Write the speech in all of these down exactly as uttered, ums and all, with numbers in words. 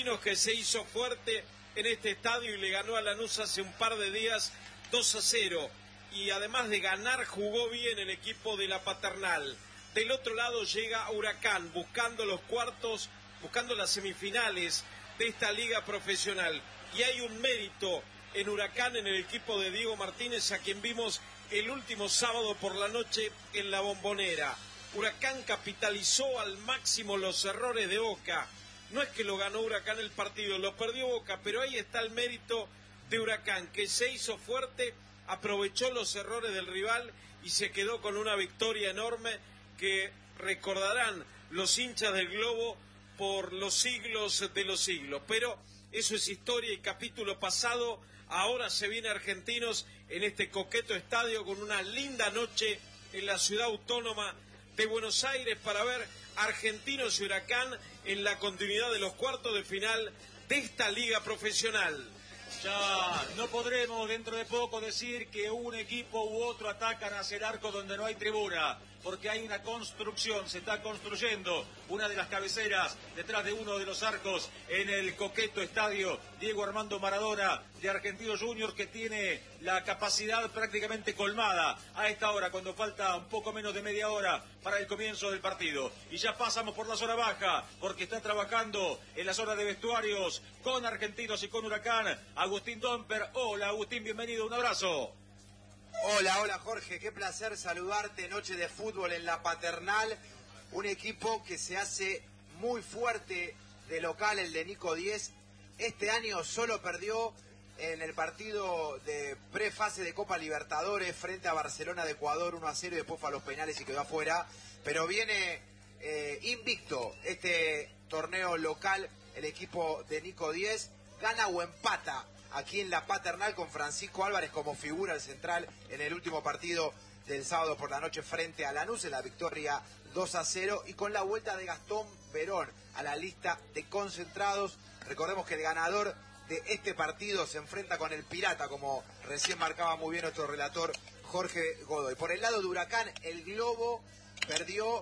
Argentinos, que se hizo fuerte en este estadio y le ganó a Lanús hace un par de días dos a cero. Y además de ganar, jugó bien el equipo de la Paternal. Del otro lado llega Huracán, buscando los cuartos, buscando las semifinales de esta liga profesional. Y hay un mérito en Huracán, en el equipo de Diego Martínez, a quien vimos el último sábado por la noche en la Bombonera. Huracán capitalizó al máximo los errores de Boca. No es que lo ganó Huracán el partido, lo perdió Boca, pero ahí está el mérito de Huracán, que se hizo fuerte, aprovechó los errores del rival y se quedó con una victoria enorme que recordarán los hinchas del Globo por los siglos de los siglos. Pero eso es historia y capítulo pasado. Ahora se viene Argentinos en este coqueto estadio con una linda noche en la ciudad autónoma de Buenos Aires para ver Argentinos y Huracán en la continuidad de los cuartos de final de esta liga profesional. Ya no podremos dentro de poco decir que un equipo u otro atacan hacia el arco donde no hay tribuna, porque hay una construcción, se está construyendo una de las cabeceras detrás de uno de los arcos en el coqueto estadio Diego Armando Maradona de Argentinos Juniors, que tiene la capacidad prácticamente colmada a esta hora, cuando falta un poco menos de media hora para el comienzo del partido. Y ya pasamos por la zona baja, porque está trabajando en la zona de vestuarios con Argentinos y con Huracán Agustín Domper. Hola Agustín, bienvenido, un abrazo. Hola, hola Jorge, qué placer saludarte. Noche de fútbol en la Paternal, un equipo que se hace muy fuerte de local, el de Nico Diez. Este año solo perdió en el partido de prefase de Copa Libertadores frente a Barcelona de Ecuador uno a cero y después fue a los penales y quedó afuera. Pero viene eh, invicto este torneo local, el equipo de Nico Diez. Gana o empata aquí en la Paternal con Francisco Álvarez como figura el central en el último partido del sábado por la noche frente a Lanús en la victoria dos a cero, y con la vuelta de Gastón Verón a la lista de concentrados. Recordemos que el ganador de este partido se enfrenta con el Pirata, como recién marcaba muy bien nuestro relator Jorge Godoy. Por el lado de Huracán, el Globo perdió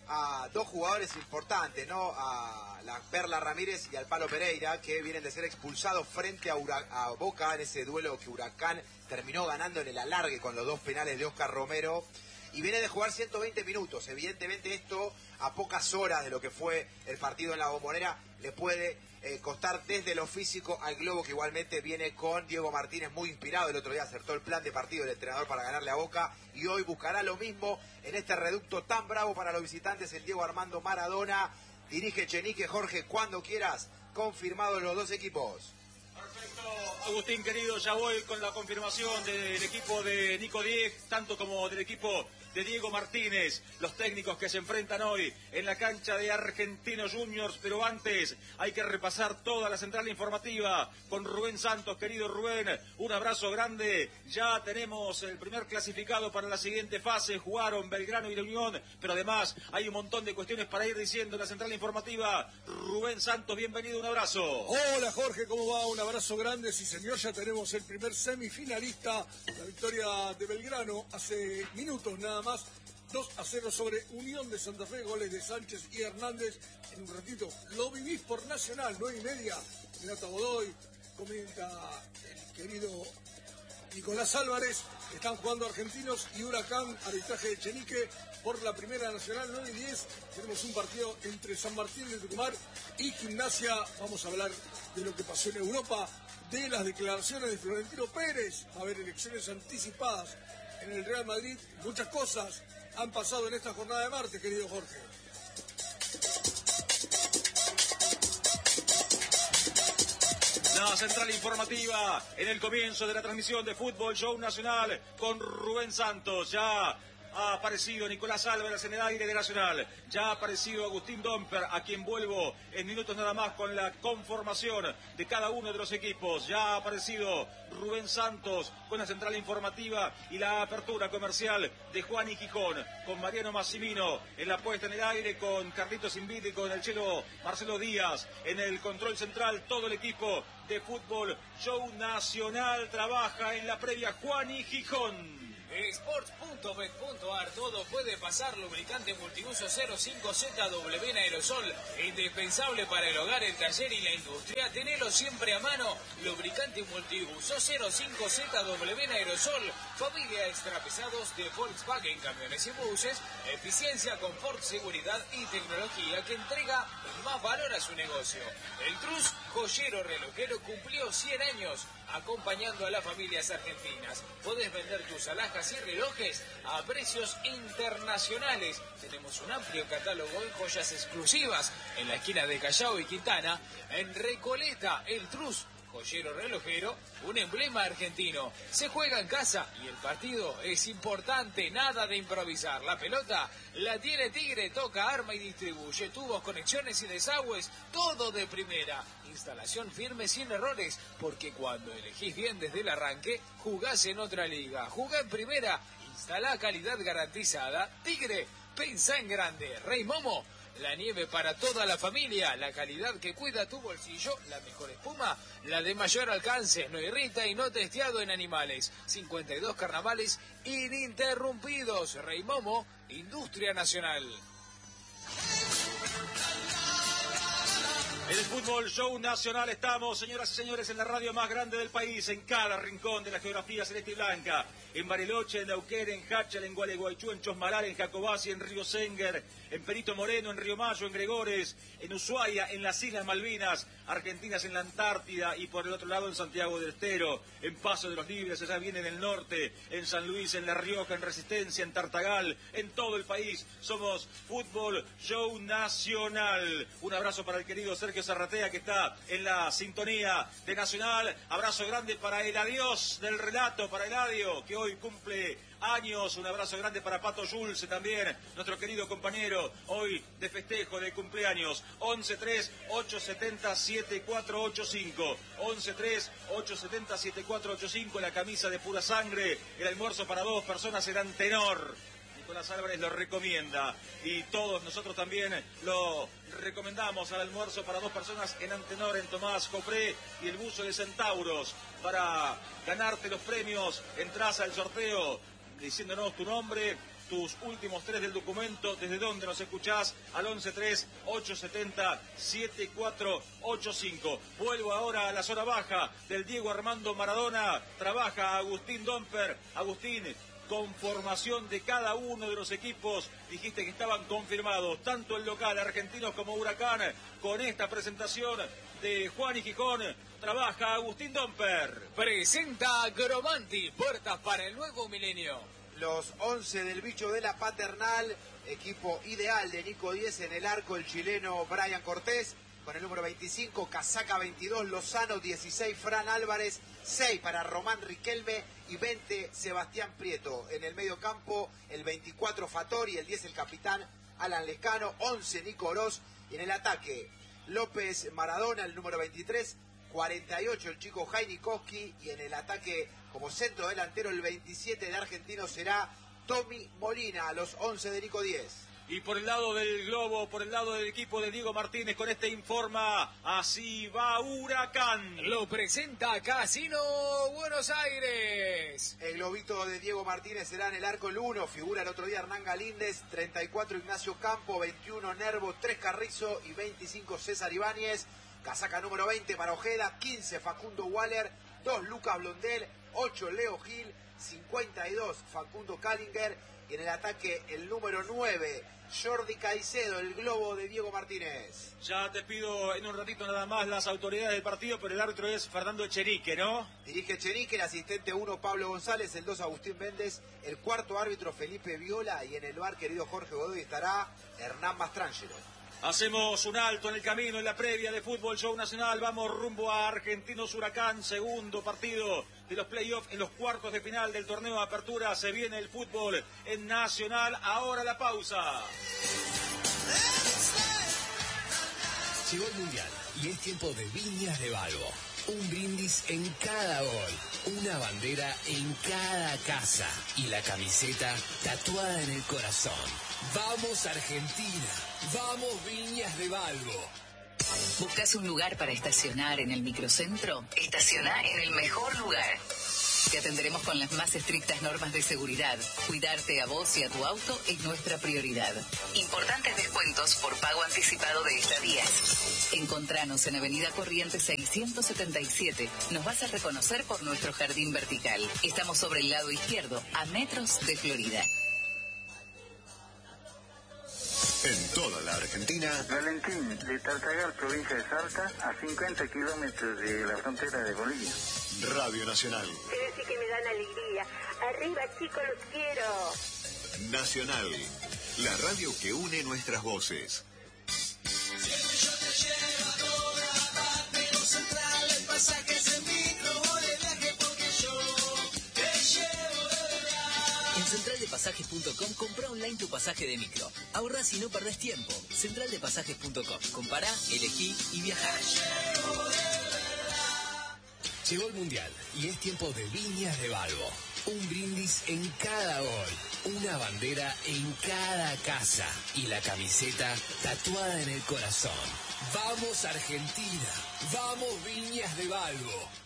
a dos jugadores importantes, ¿no? A la Perla Ramírez y al Palo Pereira, que vienen de ser expulsados frente a, Hura- a Boca en ese duelo que Huracán terminó ganando en el alargue con los dos penales de Oscar Romero. Y viene de jugar ciento veinte minutos. Evidentemente esto, a pocas horas de lo que fue el partido en la Bombonera, le puede eh, costar desde lo físico al Globo, que igualmente viene con Diego Martínez muy inspirado. El otro día acertó el plan de partido del entrenador para ganarle a Boca, y hoy buscará lo mismo en este reducto tan bravo para los visitantes, el Diego Armando Maradona. Dirige Echenique. Jorge, cuando quieras, confirmados los dos equipos. Perfecto, Agustín querido, ya voy con la confirmación del equipo de Nico Diez, tanto como del equipo de Diego Martínez, los técnicos que se enfrentan hoy en la cancha de Argentinos Juniors. Pero antes hay que repasar toda la central informativa con Rubén Santos. Querido Rubén, un abrazo grande. Ya tenemos el primer clasificado para la siguiente fase. Jugaron Belgrano y La Unión, pero además hay un montón de cuestiones para ir diciendo en la central informativa. Rubén Santos, bienvenido, un abrazo. Hola Jorge, ¿cómo va? Un abrazo grande. Sí señor, ya tenemos el primer semifinalista, la victoria de Belgrano hace minutos nada más, dos a cero sobre Unión de Santa Fe, goles de Sánchez y Hernández. En un ratito lo vivís por Nacional, nueve y media, Renata Godoy, comenta el querido Nicolás Álvarez. Están jugando Argentinos y Huracán, arbitraje de Echenique por la Primera Nacional, nueve y diez. Tenemos un partido entre San Martín de Tucumán y Gimnasia. Vamos a hablar de lo que pasó en Europa, de las declaraciones de Florentino Pérez. Va a haber elecciones anticipadas en el Real Madrid. Muchas cosas han pasado en esta jornada de martes, querido Jorge. La central informativa en el comienzo de la transmisión de Fútbol Show Nacional con Rubén Santos. Ya ha aparecido Nicolás Álvarez en el aire de Nacional. Ya ha aparecido Agustín Domper, a quien vuelvo en minutos nada más con la conformación de cada uno de los equipos. Ya ha aparecido Rubén Santos con la central informativa y la apertura comercial de Juan y Gijón, con Mariano Massimino en la puesta en el aire, con Carlitos Invite, con el chelo Marcelo Díaz en el control central. Todo el equipo de Fútbol Show Nacional trabaja en la previa. Juan y Gijón. Sports punto bet punto a r, todo puede pasar. Lubricante multiuso cero cinco Z W en aerosol, indispensable para el hogar, el taller y la industria. Tenelo siempre a mano. Lubricante multiuso cero cinco Z W en aerosol, familia extra pesados de Volkswagen, camiones y buses, eficiencia, confort, seguridad y tecnología que entrega más valor a su negocio. El Trus, joyero relojero, cumplió cien años acompañando a las familias argentinas. Podés vender tus alhajas y relojes a precios internacionales. Tenemos un amplio catálogo de joyas exclusivas en la esquina de Callao y Quintana. En Recoleta, el Trus, joyero relojero, un emblema argentino. Se juega en casa y el partido es importante, nada de improvisar. La pelota la tiene Tigre, toca, arma y distribuye. Tubos, conexiones y desagües, todo de primera. Instalación firme sin errores, porque cuando elegís bien desde el arranque, jugás en otra liga. Jugá en primera, instalá calidad garantizada. Tigre, pensá en grande. Rey Momo, la nieve para toda la familia, la calidad que cuida tu bolsillo, la mejor espuma, la de mayor alcance, no irrita y no testeado en animales. cincuenta y dos carnavales ininterrumpidos. Rey Momo, Industria Nacional. En el Fútbol Show Nacional estamos, señoras y señores, en la radio más grande del país, en cada rincón de la geografía celeste y blanca. En Bariloche, en Neuquén, en Hachal, en Gualeguaychú, en Chosmalal, en Jacobasi, en Río Senguer, en Perito Moreno, en Río Mayo, en Gregores, en Ushuaia, en las Islas Malvinas, Argentinas en la Antártida y por el otro lado en Santiago del Estero, en Paso de los Libres, allá viene en el norte, en San Luis, en La Rioja, en Resistencia, en Tartagal, en todo el país. Somos Fútbol Show Nacional. Un abrazo para el querido Sergio Zarratea, que está en la sintonía de Nacional. Abrazo grande para el adiós del relato, para Eladio, que hoy cumple años. Un abrazo grande para Pato Schulze también, nuestro querido compañero, hoy de festejo de cumpleaños. once tres ocho siete cero siete cuatro ocho cinco, once tres ocho siete cero siete cuatro ocho cinco, la camisa de pura sangre, el almuerzo para dos personas en Antenor. Nicolás Álvarez lo recomienda y todos nosotros también lo recomendamos al almuerzo para dos personas en Antenor, en Tomás Copré y el buzo de Centauros. Para ganarte los premios, entras al sorteo diciéndonos tu nombre, tus últimos tres del documento, desde dónde nos escuchás, al once tres ocho siete cero siete cuatro ocho cinco. Vuelvo ahora a la zona baja del Diego Armando Maradona. Trabaja Agustín Domper. Agustín, conformación de cada uno de los equipos, dijiste que estaban confirmados, tanto el local, Argentinos como Huracán, con esta presentación de Juan y Gijón, trabaja Agustín Domper. Presenta Agromanti, puertas para el nuevo milenio. Los once del bicho de la Paternal, equipo ideal de Nico Diez en el arco, el chileno Brian Cortés, con el número veinticinco, Casaca veintidós, Lozano dieciséis, Fran Álvarez, seis para Román Riquelme y veinte Sebastián Prieto. En el medio campo, el veinticuatro Fattori, el diez el capitán Alan Lescano, once Nico Oroz, y en el ataque López Maradona, el número veintitrés, cuarenta y ocho el chico Jainikowski, y en el ataque como centro delantero el veintisiete de Argentino será Tommy Molina, a los once de Nico Diez. Y por el lado del globo, por el lado del equipo de Diego Martínez, con este informa, así va Huracán. Lo presenta Casino Buenos Aires. El globito de Diego Martínez será en el arco el uno, figura el otro día Hernán Galíndez, treinta y cuatro Ignacio Campo, veintiuno Nervo, tres Carrizo y veinticinco César Ibáñez. Casaca número veinte para Ojeda, quince Facundo Waller, dos Lucas Blondel, ocho Leo Gil, cincuenta y dos Facundo Kallinger, y en el ataque el número nueve, Jordi Caicedo, el globo de Diego Martínez. Ya te pido en un ratito nada más las autoridades del partido, pero el árbitro es Fernando Echenique, ¿no? Dirige Echenique, el asistente uno Pablo González, el dos Agustín Méndez, el cuarto árbitro Felipe Viola, y en el bar, querido Jorge Godoy, estará Hernán Mastrangelo. Hacemos un alto en el camino, en la previa de Fútbol Show Nacional. Vamos rumbo a Argentinos Huracán, segundo partido de los playoffs en los cuartos de final del torneo de apertura. Se viene el fútbol en Nacional. Ahora la pausa. Llegó el Mundial y es tiempo de Viñas de Valvo. Un brindis en cada gol, una bandera en cada casa y la camiseta tatuada en el corazón. ¡Vamos Argentina! ¡Vamos Viñas de Valvo! ¿Buscas un lugar para estacionar en el microcentro? Estaciona en el mejor lugar. Te atenderemos con las más estrictas normas de seguridad. Cuidarte a vos y a tu auto es nuestra prioridad. Importantes descuentos por pago anticipado de estadías. Encontranos en Avenida Corrientes seiscientos setenta y siete. Nos vas a reconocer por nuestro jardín vertical. Estamos sobre el lado izquierdo, a metros de Florida. En toda la Argentina. Valentín, de Tartagal, provincia de Salta, a cincuenta kilómetros de la frontera de Bolivia. Radio Nacional. Pero sí que me dan alegría. Arriba, chicos, los quiero. Nacional, la radio que une nuestras voces. Siempre yo te llevo a toda parte, con Central, el pasajes en micro, o de viaje porque yo te llevo de verdad. En central de pasajes punto com compra online tu pasaje de micro. Ahorrás y no perdés tiempo. central de pasajes punto com. Compará, elegí y viajá. Llegó el Mundial y es tiempo de Viñas de Balbo. Un brindis en cada gol, una bandera en cada casa y la camiseta tatuada en el corazón. ¡Vamos Argentina! ¡Vamos Viñas de Balbo!